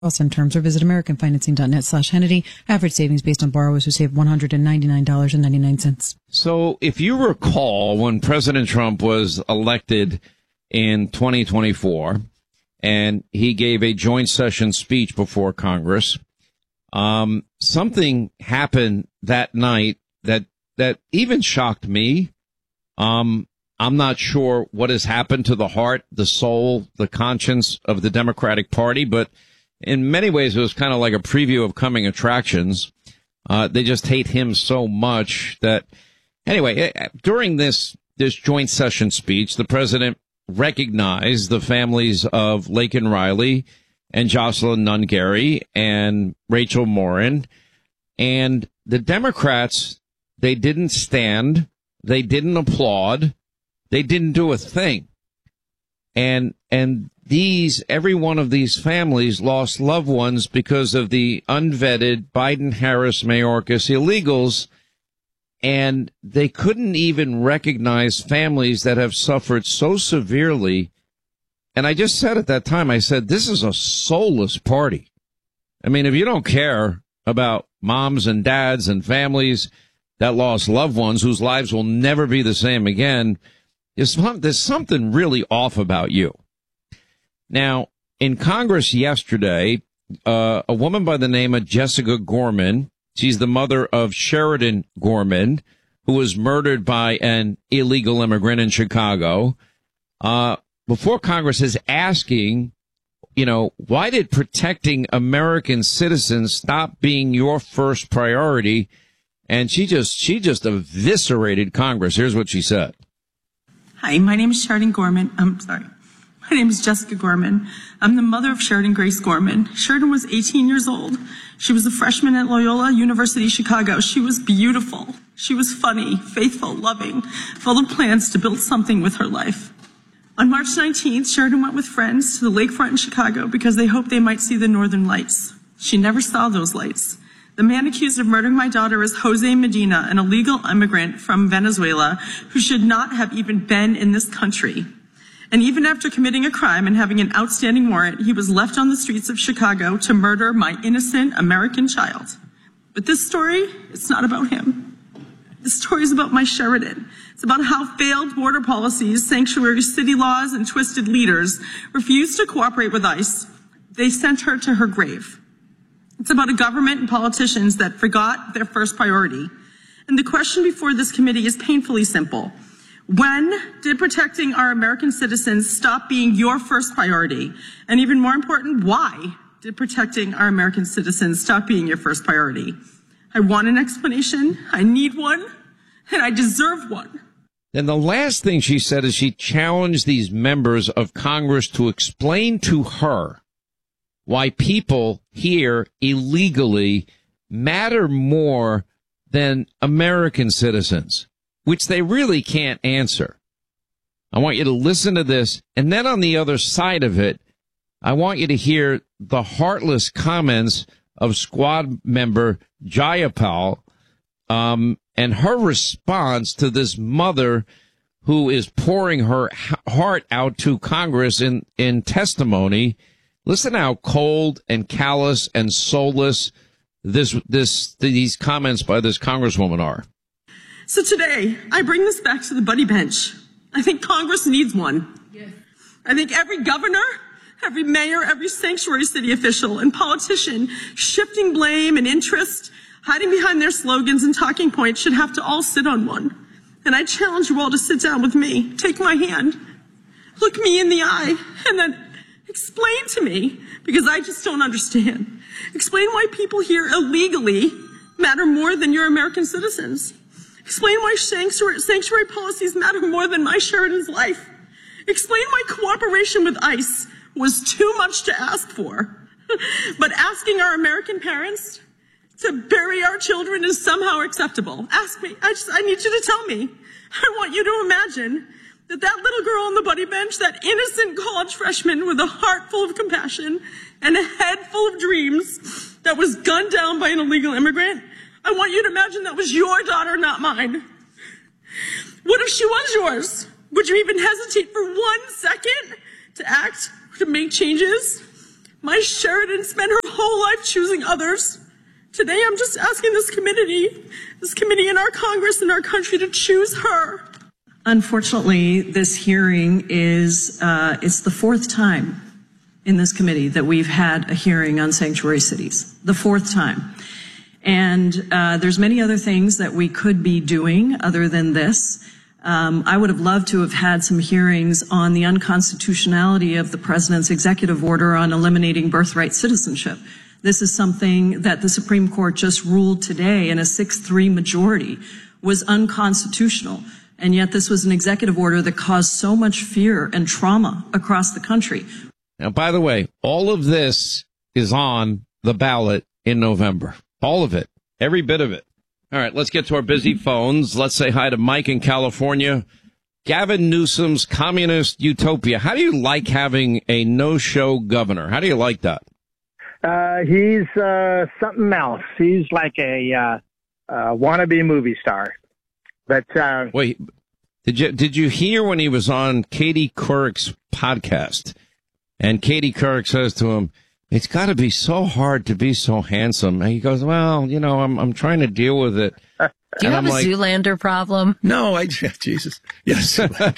Also, in terms, or visit AmericanFinancing.net/Hannity. Average savings based on borrowers who saved $199.99. So if you recall, when President Trump was elected in 2024, and he gave a joint session speech before Congress, something happened that night that even shocked me. I'm not sure what has happened to the heart, the soul, the conscience of the Democratic Party, but in many ways, it was kind of like a preview of coming attractions. They just hate him so much that, anyway, during this joint session speech, the president recognized the families of Laken Riley and Jocelyn Nunn-Gary and Rachel Morin. And the Democrats, they didn't stand. They didn't applaud. They didn't do a thing. And every one of these families lost loved ones because of the unvetted Biden-Harris Mayorkas illegals, and they couldn't even recognize families that have suffered so severely. And I just said at that time, I said, this is a soulless party. I mean, if you don't care about moms and dads and families that lost loved ones whose lives will never be the same again, there's something really off about you. Now, in Congress yesterday, a woman by the name of Jessica Gorman, she's the mother of Sheridan Gorman, who was murdered by an illegal immigrant in Chicago, before Congress is asking, why did protecting American citizens stop being your first priority? And she just eviscerated Congress. Here's what she said. Hi, my name is Sheridan Gorman. My name is Jessica Gorman. I'm the mother of Sheridan Grace Gorman. Sheridan was 18 years old. She was a freshman at Loyola University Chicago. She was beautiful. She was funny, faithful, loving, full of plans to build something with her life. On March 19th, Sheridan went with friends to the lakefront in Chicago because they hoped they might see the northern lights. She never saw those lights. The man accused of murdering my daughter is Jose Medina, an illegal immigrant from Venezuela who should not have even been in this country. And even after committing a crime and having an outstanding warrant, he was left on the streets of Chicago to murder my innocent American child. But this story, it's not about him. This story is about my Sheridan. It's about how failed border policies, sanctuary city laws, and twisted leaders refused to cooperate with ICE. They sent her to her grave. It's about a government and politicians that forgot their first priority. And the question before this committee is painfully simple. When did protecting our American citizens stop being your first priority? And even more important, why did protecting our American citizens stop being your first priority? I want an explanation, I need one, and I deserve one. Then the last thing she said is she challenged these members of Congress to explain to her why people here illegally matter more than American citizens, which they really can't answer. I want you to listen to this, and then on the other side of it, I want you to hear the heartless comments of squad member Jayapal, and her response to this mother who is pouring her heart out to Congress in testimony. Listen how cold and callous and soulless these comments by this congresswoman are. So today, I bring this back to the buddy bench. I think Congress needs one. Yes. I think every governor, every mayor, every sanctuary city official and politician shifting blame and interest, hiding behind their slogans and talking points should have to all sit on one. And I challenge you all to sit down with me, take my hand, look me in the eye, and then explain to me, because I just don't understand. Explain why people here illegally matter more than your American citizens. Explain why sanctuary policies matter more than my Sheridan's life. Explain why cooperation with ICE was too much to ask for. But asking our American parents to bury our children is somehow acceptable. Ask me. I need you to tell me. I want you to imagine that little girl on the buddy bench, that innocent college freshman with a heart full of compassion and a head full of dreams that was gunned down by an illegal immigrant, I want you to imagine that was your daughter, not mine. What if she was yours? Would you even hesitate for 1 second to act, to make changes? My Sheridan spent her whole life choosing others. Today, I'm just asking this committee in our Congress and our country to choose her. Unfortunately, this hearing is, it's the fourth time in this committee that we've had a hearing on sanctuary cities. The fourth time. And there's many other things that we could be doing other than this. I would have loved to have had some hearings on the unconstitutionality of the president's executive order on eliminating birthright citizenship. This is something that the Supreme Court just ruled today in a 6-3 majority was unconstitutional. And yet this was an executive order that caused so much fear and trauma across the country. Now, by the way, all of this is on the ballot in November. All of it. Every bit of it. All right, let's get to our busy phones. Let's say hi to Mike in California. Gavin Newsom's communist utopia. How do you like having a no-show governor? How do you like that? He's something else. He's like a wannabe movie star. But wait, did you hear when he was on Katie Couric's podcast? And Katie Couric says to him, "It's got to be so hard to be so handsome." And he goes, "Well, you know, I'm trying to deal with it." Do you have a Zoolander problem? No, Jesus. Yes.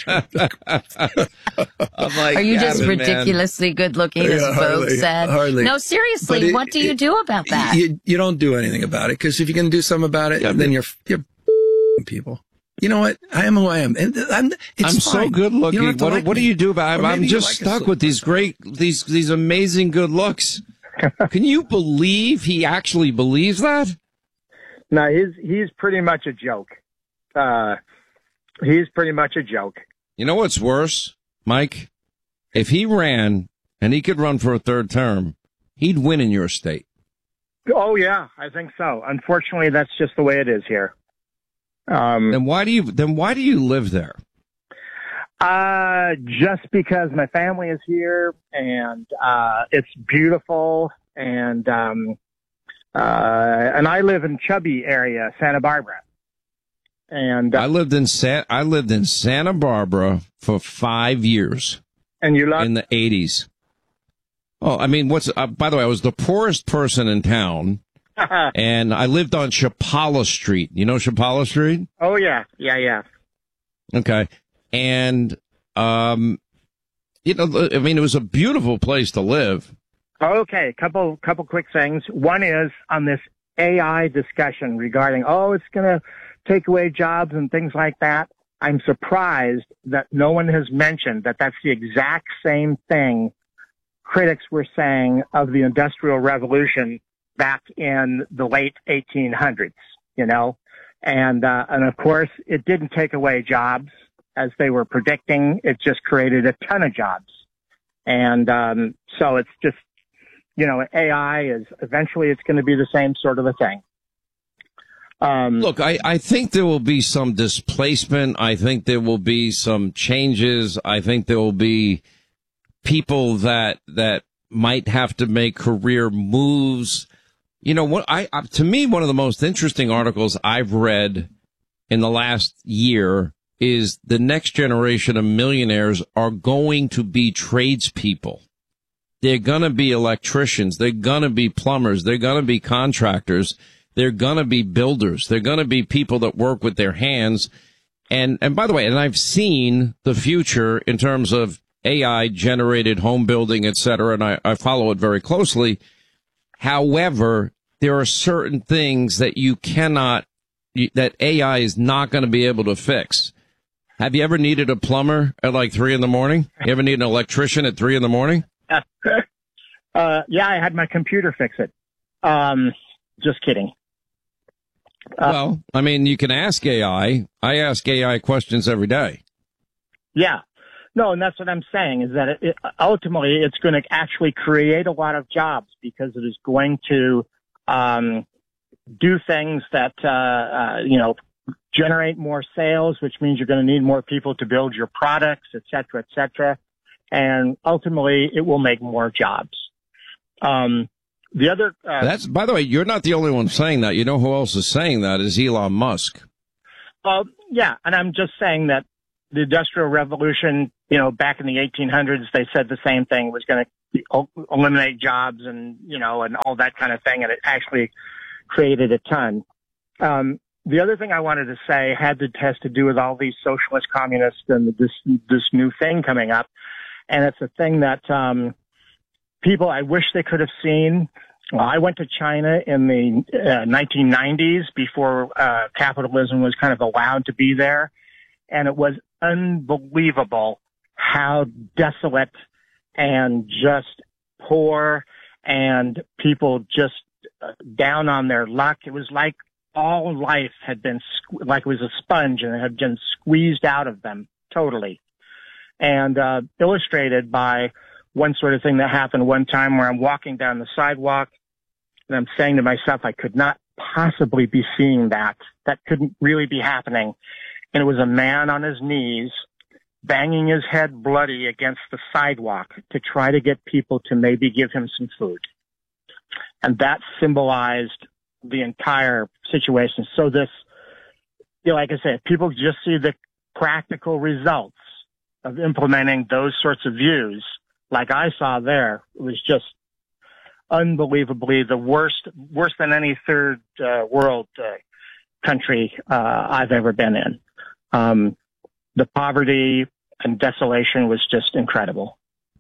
Are you just ridiculously good looking, as Vogue said? Hardly. No, seriously, what do you do about that? You don't do anything about it, because if you can do something about it, then you're people. You know what? I am who I am. And I'm so good looking. What do you do about it? I'm just stuck with these amazing good looks. Can you believe he actually believes that? No, he's pretty much a joke. He's pretty much a joke. You know what's worse, Mike? If he ran and he could run for a third term, he'd win in your state. Oh yeah, I think so. Unfortunately, that's just the way it is here. Then why do you live there? Just because my family is here and it's beautiful, and I live in Chubby area, Santa Barbara. And I lived in Santa Barbara for 5 years. And you loved in the 80s. Oh, I mean, by the way, I was the poorest person in town. And I lived on Chapala Street. You know Chapala Street? Oh, yeah. Yeah. Okay. And, you know, I mean, it was a beautiful place to live. Okay. Couple quick things. One is on this AI discussion regarding, it's going to take away jobs and things like that. I'm surprised that no one has mentioned that that's the exact same thing critics were saying of the Industrial Revolution back in the late 1800s, you know, and of course it didn't take away jobs as they were predicting. It just created a ton of jobs. And, so it's just, you know, AI is eventually it's going to be the same sort of a thing. Look, I think there will be some displacement. I think there will be some changes. I think there will be people that might have to make career moves. You know what? To me, one of the most interesting articles I've read in the last year is the next generation of millionaires are going to be tradespeople. They're going to be electricians. They're going to be plumbers. They're going to be contractors. They're going to be builders. They're going to be people that work with their hands. And by the way, and I've seen the future in terms of AI generated home building, et cetera, and I follow it very closely. However, there are certain things that that AI is not going to be able to fix. Have you ever needed a plumber at like 3 a.m? You ever need an electrician at 3 a.m? Yeah, I had my computer fix it. Just kidding. Well, I mean, you can ask AI. I ask AI questions every day. Yeah. No, and that's what I'm saying is that ultimately it's going to actually create a lot of jobs because it is going to do things that, you know, generate more sales, which means you're going to need more people to build your products, et cetera, et cetera. And ultimately it will make more jobs. The other, that's, by the way, you're not the only one saying that. You know who else is saying that is Elon Musk. Yeah. And I'm just saying that the Industrial Revolution, you know, back in the 1800s, they said the same thing was going to eliminate jobs and, and all that kind of thing. And it actually created a ton. The other thing I wanted to say has to do with all these socialist communists and this new thing coming up. And it's a thing that, people, I wish they could have seen. Well, I went to China in the 1990s before capitalism was kind of allowed to be there. And it was unbelievable how desolate and just poor and people just down on their luck. It was like all life had been like it was a sponge and it had been squeezed out of them totally. And illustrated by one sort of thing that happened one time where I'm walking down the sidewalk and I'm saying to myself, I could not possibly be seeing that. That couldn't really be happening. And it was a man on his knees banging his head bloody against the sidewalk to try to get people to maybe give him some food. And that symbolized the entire situation. So this, like I said, people just see the practical results of implementing those sorts of views like I saw there. It was just unbelievably the worst than any third world country I've ever been in. The poverty and desolation was just incredible.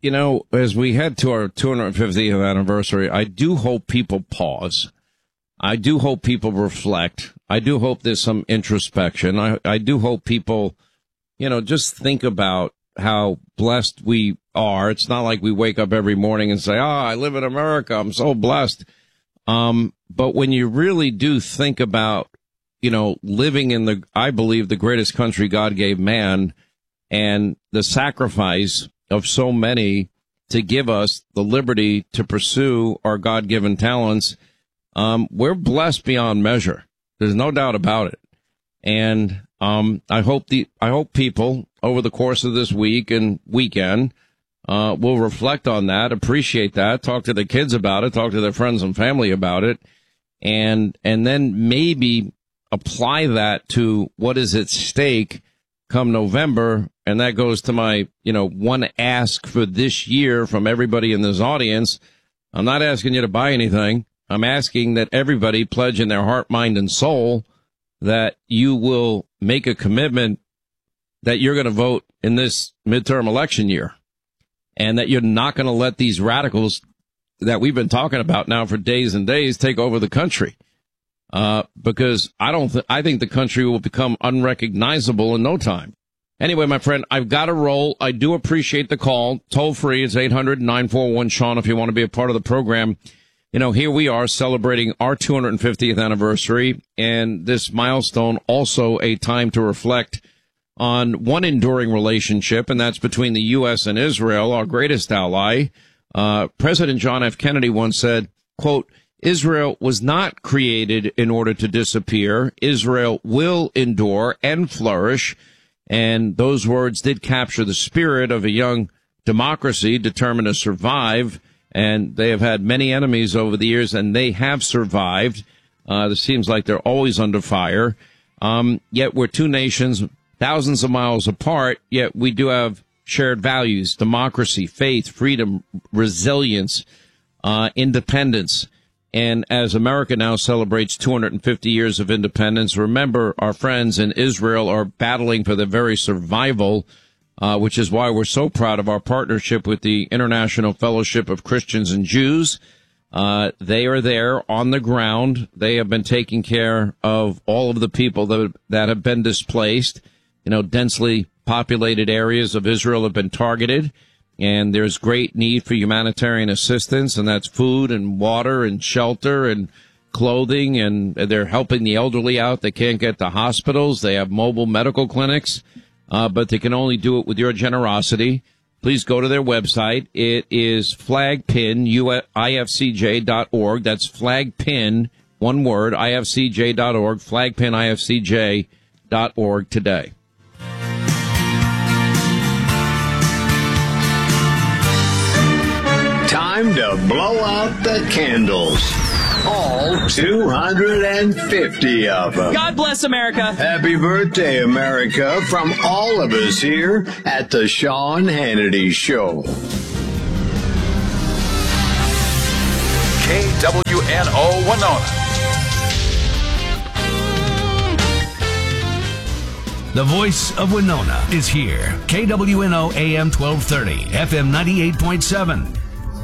As we head to our 250th anniversary, I do hope people pause. I do hope people reflect. I do hope there's some introspection. I do hope people, just think about how blessed we are. It's not like we wake up every morning and say, I live in America. I'm so blessed. But when you really do think about, living in I believe the greatest country God gave man and the sacrifice of so many to give us the liberty to pursue our God-given talents, we're blessed beyond measure. There's no doubt about it. And I hope people over the course of this week and weekend will reflect on that, appreciate that, talk to the kids about it, talk to their friends and family about it, and then maybe apply that to what is at stake come November. And that goes to my, one ask for this year from everybody in this audience. I'm not asking you to buy anything. I'm asking that everybody pledge in their heart, mind, and soul that you will make a commitment that you're going to vote in this midterm election year and that you're not going to let these radicals that we've been talking about now for days and days take over the country. Because I think the country will become unrecognizable in no time. Anyway, my friend, I've got to roll. I do appreciate the call. Toll free. It's 800-941-SEAN if you want to be a part of the program. Here we are celebrating our 250th anniversary, and this milestone also a time to reflect on one enduring relationship, and that's between the U.S. and Israel, our greatest ally. President John F. Kennedy once said, quote, Israel was not created in order to disappear. Israel will endure and flourish. And those words did capture the spirit of a young democracy determined to survive. And they have had many enemies over the years, and they have survived. It seems like they're always under fire. Yet we're two nations thousands of miles apart, yet we do have shared values: democracy, faith, freedom, resilience, independence. And as America now celebrates 250 years of independence, remember our friends in Israel are battling for their very survival, which is why we're so proud of our partnership with the International Fellowship of Christians and Jews. They are there on the ground. They have been taking care of all of the people that have been displaced. Densely populated areas of Israel have been targeted. And there's great need for humanitarian assistance, and that's food and water and shelter and clothing, and they're helping the elderly out. They can't get to hospitals. They have mobile medical clinics, but they can only do it with your generosity. Please go to their website. It is flagpin.ifcj.org. That's flagpin, one word, ifcj.org, flagpinifcj.org today. Time to blow out the candles. All 250 of them. God bless America. Happy birthday, America, from all of us here at the Sean Hannity Show. KWNO Winona. The voice of Winona is here. KWNO AM 1230, FM 98.7.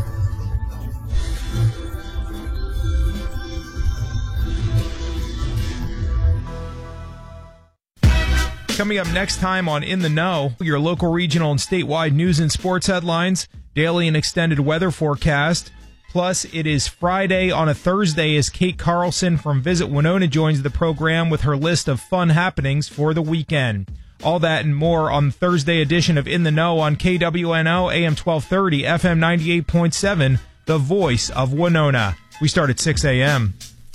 Coming up next time on In the Know, your local, regional, and statewide news and sports headlines, daily and extended weather forecast. Plus, it is Friday on a Thursday as Kate Carlson from Visit Winona joins the program with her list of fun happenings for the weekend. All that and more on the Thursday edition of In the Know on KWNO AM 1230, FM 98.7, the voice of Winona. We start at 6 a.m.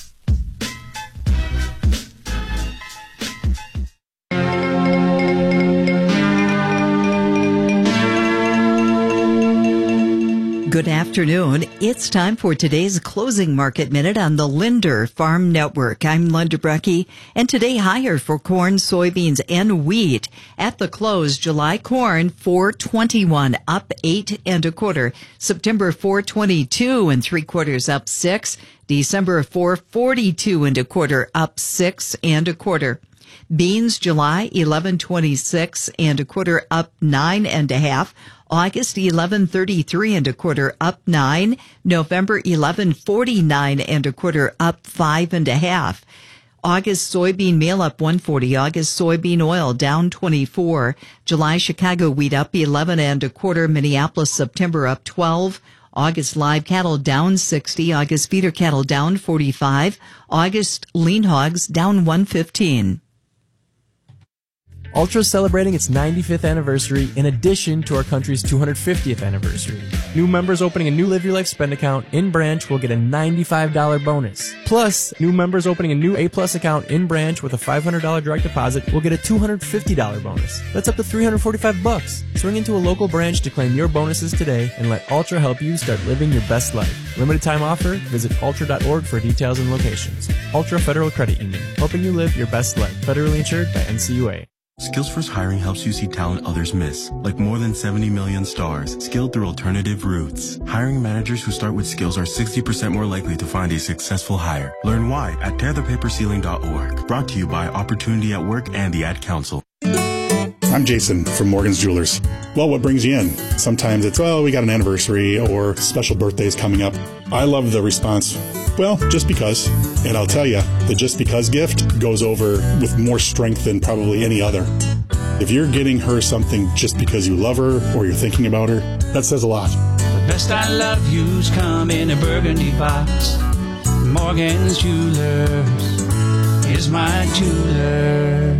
Good afternoon. It's time for today's Closing Market Minute on the Linder Farm Network. I'm Linda Brecky, and today higher for corn, soybeans, and wheat. At the close, July corn $4.21 up 8 1/4. September $4.22 3/4 up 6. December $4.42 1/4 up 6 1/4. Beans July 11.26 1/4 up 9 1/2. August 11.33 1/4 up 9. November 11.49 1/4 up 5 1/2. August soybean meal up 140. August soybean oil down 24. July Chicago wheat up 11 1/4. Minneapolis September up 12. August live cattle down 60. August feeder cattle down 45. August lean hogs down 115. Ultra is celebrating its 95th anniversary in addition to our country's 250th anniversary. New members opening a new Live Your Life spend account in branch will get a $95 bonus. Plus, new members opening a new A-Plus account in branch with a $500 direct deposit will get a $250 bonus. That's up to $345. Swing into a local branch to claim your bonuses today and let Ultra help you start living your best life. Limited time offer. Visit ultra.org for details and locations. Ultra Federal Credit Union, helping you live your best life. Federally insured by NCUA. SkillsFirst Hiring helps you see talent others miss, like more than 70 million stars, skilled through alternative routes. Hiring managers who start with skills are 60% more likely to find a successful hire. Learn why at tearthepaperceiling.org. Brought to you by Opportunity at Work and the Ad Council. I'm Jason from Morgan's Jewelers. Well, what brings you in? Sometimes it's, we got an anniversary or special birthdays coming up. I love the response, well, just because. And I'll tell you, the just because gift goes over with more strength than probably any other. If you're getting her something just because you love her or you're thinking about her, that says a lot. The best I love you's come in a burgundy box. Morgan's Jewelers is my jeweler.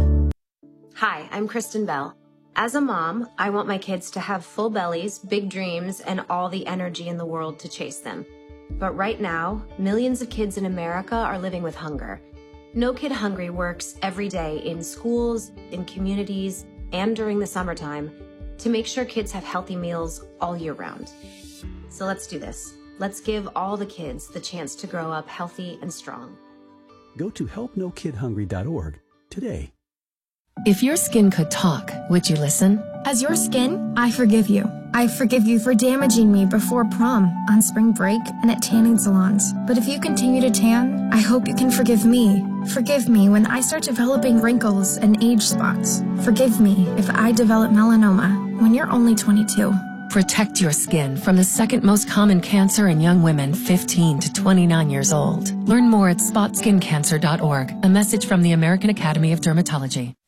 Hi, I'm Kristen Bell. As a mom, I want my kids to have full bellies, big dreams, and all the energy in the world to chase them. But right now, millions of kids in America are living with hunger. No Kid Hungry works every day in schools, in communities, and during the summertime to make sure kids have healthy meals all year round. So let's do this. Let's give all the kids the chance to grow up healthy and strong. Go to helpnokidhungry.org today. If your skin could talk, would you listen? As your skin, I forgive you. I forgive you for damaging me before prom, on spring break, and at tanning salons. But if you continue to tan, I hope you can forgive me. Forgive me when I start developing wrinkles and age spots. Forgive me if I develop melanoma when you're only 22. Protect your skin from the second most common cancer in young women 15 to 29 years old. Learn more at spotskincancer.org. A message from the American Academy of Dermatology.